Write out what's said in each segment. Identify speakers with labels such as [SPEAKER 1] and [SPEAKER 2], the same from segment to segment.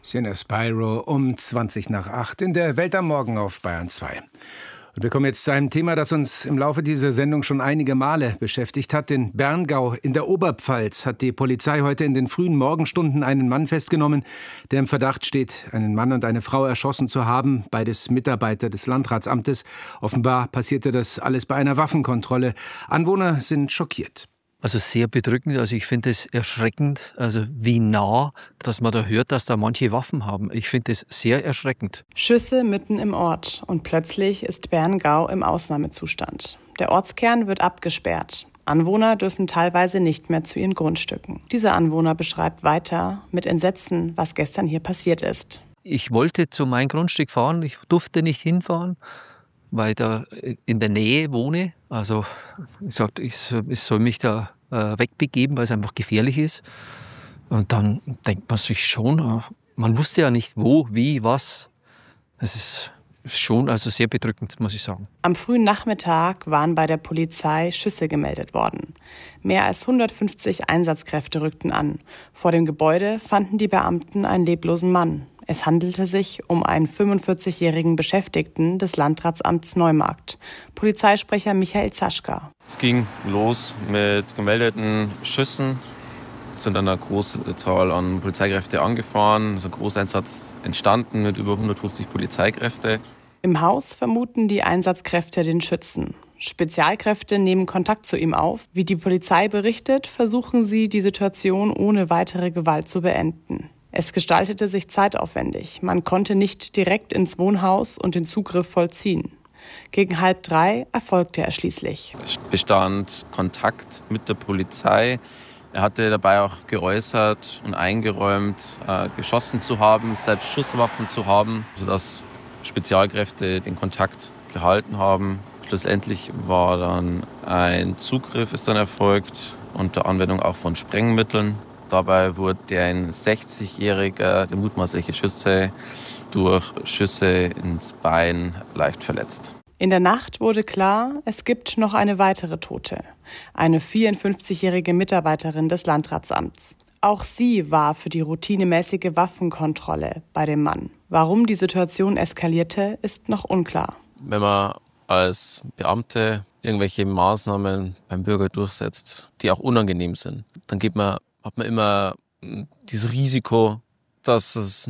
[SPEAKER 1] Sinner Spyro um 20:20 in der Welt am Morgen auf Bayern 2. Und wir kommen jetzt zu einem Thema, das uns im Laufe dieser Sendung schon einige Male beschäftigt hat. In Berngau in der Oberpfalz hat die Polizei heute in den frühen Morgenstunden einen Mann festgenommen, der im Verdacht steht, einen Mann und eine Frau erschossen zu haben, beides Mitarbeiter des Landratsamtes. Offenbar passierte das alles bei einer Waffenkontrolle. Anwohner sind schockiert.
[SPEAKER 2] Also sehr bedrückend, also ich finde es erschreckend, also wie nah, dass man da hört, dass da manche Waffen haben. Ich finde es sehr erschreckend.
[SPEAKER 3] Schüsse mitten im Ort und plötzlich ist Berngau im Ausnahmezustand. Der Ortskern wird abgesperrt. Anwohner dürfen teilweise nicht mehr zu ihren Grundstücken. Dieser Anwohner beschreibt weiter mit Entsetzen, was gestern hier passiert ist.
[SPEAKER 2] Ich wollte zu meinem Grundstück fahren, ich durfte nicht hinfahren, weil ich da in der Nähe wohne. Also ich sagte, ich soll mich da wegbegeben, weil es einfach gefährlich ist. Und dann denkt man sich schon, man wusste ja nicht wo, wie, was. Es ist schon also sehr bedrückend, muss ich sagen.
[SPEAKER 3] Am frühen Nachmittag waren bei der Polizei Schüsse gemeldet worden. Mehr als 150 Einsatzkräfte rückten an. Vor dem Gebäude fanden die Beamten einen leblosen Mann. Es handelte sich um einen 45-jährigen Beschäftigten des Landratsamts Neumarkt. Polizeisprecher Michael Zaschka.
[SPEAKER 4] Es ging los mit gemeldeten Schüssen. Es sind eine große Zahl an Polizeikräfte angefahren. Es ist ein Großeinsatz entstanden mit über 150 Polizeikräfte.
[SPEAKER 3] Im Haus vermuten die Einsatzkräfte den Schützen. Spezialkräfte nehmen Kontakt zu ihm auf. Wie die Polizei berichtet, versuchen sie, die Situation ohne weitere Gewalt zu beenden. Es gestaltete sich zeitaufwendig. Man konnte nicht direkt ins Wohnhaus und den Zugriff vollziehen. Gegen 2:30 erfolgte er schließlich.
[SPEAKER 4] Es bestand Kontakt mit der Polizei. Er hatte dabei auch geäußert und eingeräumt, geschossen zu haben, selbst Schusswaffen zu haben, sodass Spezialkräfte den Kontakt gehalten haben. Schlussendlich war dann ein Zugriff ist dann erfolgt, unter Anwendung auch von Sprengmitteln. Dabei wurde ein 60-jähriger, der mutmaßliche Schütze, durch Schüsse ins Bein leicht verletzt.
[SPEAKER 3] In der Nacht wurde klar, es gibt noch eine weitere Tote. Eine 54-jährige Mitarbeiterin des Landratsamts. Auch sie war für die routinemäßige Waffenkontrolle bei dem Mann. Warum die Situation eskalierte, ist noch unklar.
[SPEAKER 4] Wenn man als Beamte irgendwelche Maßnahmen beim Bürger durchsetzt, die auch unangenehm sind, dann hat man immer dieses Risiko, dass es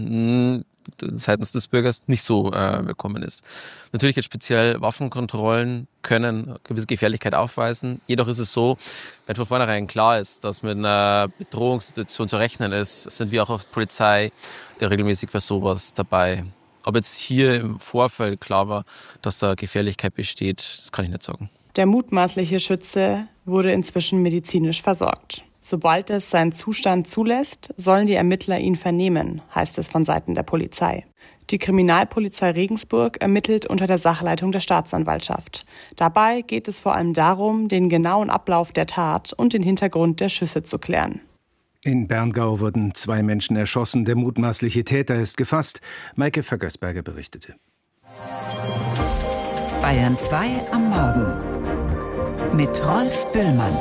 [SPEAKER 4] seitens des Bürgers nicht so willkommen ist. Natürlich jetzt speziell Waffenkontrollen können eine gewisse Gefährlichkeit aufweisen. Jedoch ist es so, wenn von vornherein klar ist, dass mit einer Bedrohungssituation zu rechnen ist, sind wir auch als Polizei regelmäßig bei sowas dabei. Ob jetzt hier im Vorfeld klar war, dass da Gefährlichkeit besteht, das kann ich nicht sagen.
[SPEAKER 3] Der mutmaßliche Schütze wurde inzwischen medizinisch versorgt. Sobald es seinen Zustand zulässt, sollen die Ermittler ihn vernehmen, heißt es von Seiten der Polizei. Die Kriminalpolizei Regensburg ermittelt unter der Sachleitung der Staatsanwaltschaft. Dabei geht es vor allem darum, den genauen Ablauf der Tat und den Hintergrund der Schüsse zu klären.
[SPEAKER 1] In Berngau wurden 2 Menschen erschossen. Der mutmaßliche Täter ist gefasst. Maike Vöckersberger berichtete.
[SPEAKER 5] Bayern 2 am Morgen mit Rolf Böllmann.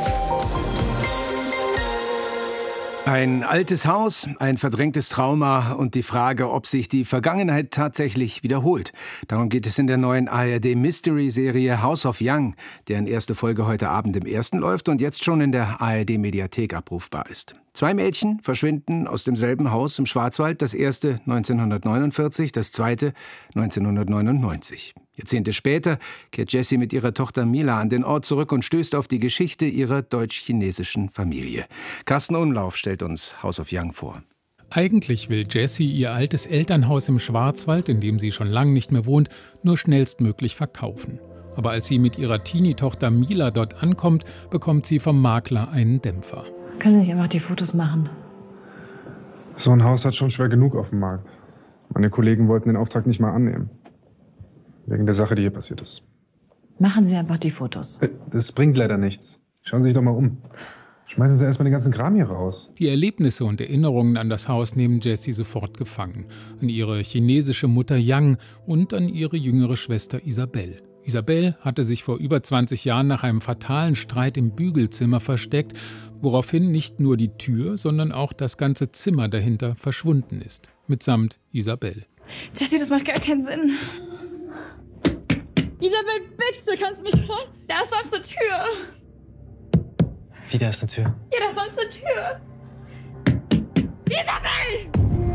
[SPEAKER 1] Ein altes Haus, ein verdrängtes Trauma und die Frage, ob sich die Vergangenheit tatsächlich wiederholt. Darum geht es in der neuen ARD-Mystery-Serie House of Young, deren erste Folge heute Abend im Ersten läuft und jetzt schon in der ARD-Mediathek abrufbar ist. 2 Mädchen verschwinden aus demselben Haus im Schwarzwald, das erste 1949, das zweite 1999. Jahrzehnte später kehrt Jessie mit ihrer Tochter Mila an den Ort zurück und stößt auf die Geschichte ihrer deutsch-chinesischen Familie. Carsten Umlauf stellt uns House of Young vor.
[SPEAKER 6] Eigentlich will Jessie ihr altes Elternhaus im Schwarzwald, in dem sie schon lange nicht mehr wohnt, nur schnellstmöglich verkaufen. Aber als sie mit ihrer Teenie-Tochter Mila dort ankommt, bekommt sie vom Makler einen Dämpfer.
[SPEAKER 7] Können Sie nicht einfach die Fotos machen?
[SPEAKER 8] So ein Haus hat schon schwer genug auf dem Markt. Meine Kollegen wollten den Auftrag nicht mal annehmen. Wegen der Sache, die hier passiert ist.
[SPEAKER 7] Machen Sie einfach die Fotos.
[SPEAKER 8] Das bringt leider nichts. Schauen Sie sich doch mal um. Schmeißen Sie erstmal den ganzen Kram hier raus.
[SPEAKER 6] Die Erlebnisse und Erinnerungen an das Haus nehmen Jessie sofort gefangen. An ihre chinesische Mutter Yang und an ihre jüngere Schwester Isabel. Isabel hatte sich vor über 20 Jahren nach einem fatalen Streit im Bügelzimmer versteckt, woraufhin nicht nur die Tür, sondern auch das ganze Zimmer dahinter verschwunden ist. mitsamt Isabel.
[SPEAKER 9] Jessie, das macht gar keinen Sinn. Isabel, bitte, kannst du mich hören? Da ist sonst eine Tür.
[SPEAKER 10] Wie, da ist eine Tür?
[SPEAKER 9] Ja, da ist sonst eine Tür. Isabel!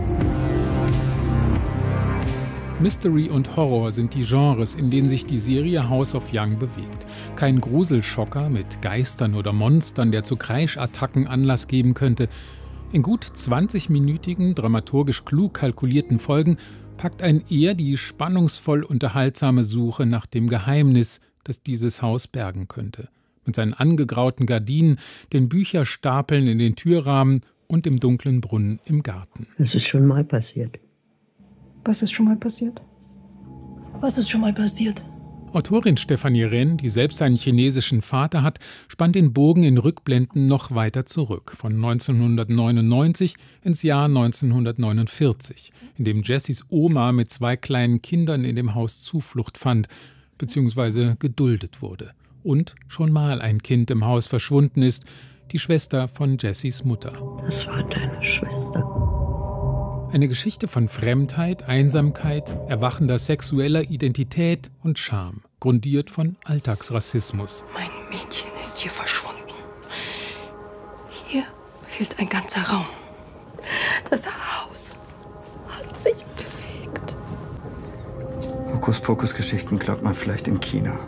[SPEAKER 6] Mystery und Horror sind die Genres, in denen sich die Serie House of Young bewegt. Kein Gruselschocker mit Geistern oder Monstern, der zu Kreischattacken Anlass geben könnte. In gut 20-minütigen, dramaturgisch klug kalkulierten Folgen packt einen eher die spannungsvoll unterhaltsame Suche nach dem Geheimnis, das dieses Haus bergen könnte. Mit seinen angegrauten Gardinen, den Bücherstapeln in den Türrahmen und dem dunklen Brunnen im Garten.
[SPEAKER 11] Es ist schon mal passiert.
[SPEAKER 9] Was ist schon mal passiert?
[SPEAKER 11] Was ist schon mal passiert?
[SPEAKER 6] Autorin Stephanie Ren, die selbst einen chinesischen Vater hat, spannt den Bogen in Rückblenden noch weiter zurück, von 1999 ins Jahr 1949, in dem Jessys Oma mit 2 kleinen Kindern in dem Haus Zuflucht fand, bzw. geduldet wurde. Und schon mal ein Kind im Haus verschwunden ist, die Schwester von Jessys Mutter.
[SPEAKER 11] Das war deine Schwester.
[SPEAKER 6] Eine Geschichte von Fremdheit, Einsamkeit, erwachender sexueller Identität und Scham, grundiert von Alltagsrassismus.
[SPEAKER 11] Mein Mädchen ist hier verschwunden. Hier fehlt ein ganzer Raum. Das Haus hat sich bewegt.
[SPEAKER 10] Hokuspokus-Geschichten glaubt man vielleicht in China.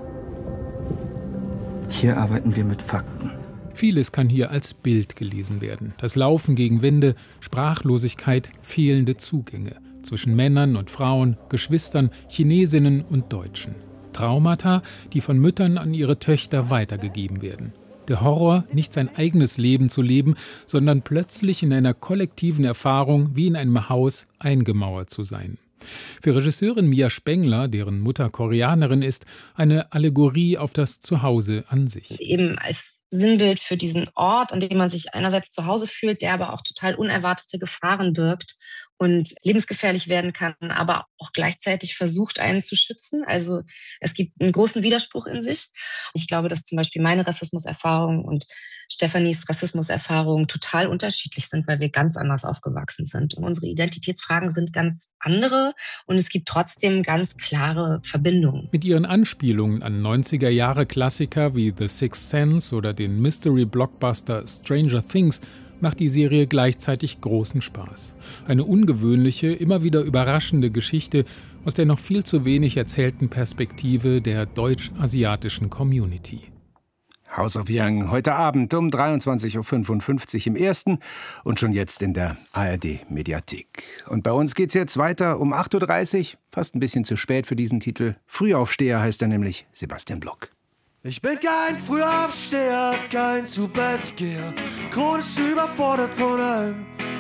[SPEAKER 10] Hier arbeiten wir mit Fakten.
[SPEAKER 6] Vieles kann hier als Bild gelesen werden. Das Laufen gegen Wände, Sprachlosigkeit, fehlende Zugänge zwischen Männern und Frauen, Geschwistern, Chinesinnen und Deutschen. Traumata, die von Müttern an ihre Töchter weitergegeben werden. Der Horror, nicht sein eigenes Leben zu leben, sondern plötzlich in einer kollektiven Erfahrung wie in einem Haus eingemauert zu sein. Für Regisseurin Mia Spengler, deren Mutter Koreanerin ist, eine Allegorie auf das Zuhause an sich.
[SPEAKER 12] Eben als Sinnbild für diesen Ort, an dem man sich einerseits zu Hause fühlt, der aber auch total unerwartete Gefahren birgt und lebensgefährlich werden kann, aber auch gleichzeitig versucht, einen zu schützen. Also es gibt einen großen Widerspruch in sich. Ich glaube, dass zum Beispiel meine Rassismuserfahrung und Stephanies Rassismuserfahrung total unterschiedlich sind, weil wir ganz anders aufgewachsen sind. Und unsere Identitätsfragen sind ganz andere und es gibt trotzdem ganz klare Verbindungen.
[SPEAKER 6] Mit ihren Anspielungen an 90er-Jahre-Klassiker wie The Sixth Sense oder den Mystery-Blockbuster Stranger Things macht die Serie gleichzeitig großen Spaß. Eine ungewöhnliche, immer wieder überraschende Geschichte aus der noch viel zu wenig erzählten Perspektive der deutsch-asiatischen Community.
[SPEAKER 1] House of Young, heute Abend um 23.55 Uhr im ersten und schon jetzt in der ARD-Mediathek. Und bei uns geht's jetzt weiter um 8.30 Uhr, fast ein bisschen zu spät für diesen Titel. Frühaufsteher heißt er nämlich, Sebastian Block.
[SPEAKER 13] Ich bin kein Frühaufsteher, kein Zubettgeher, chronisch überfordert von allem.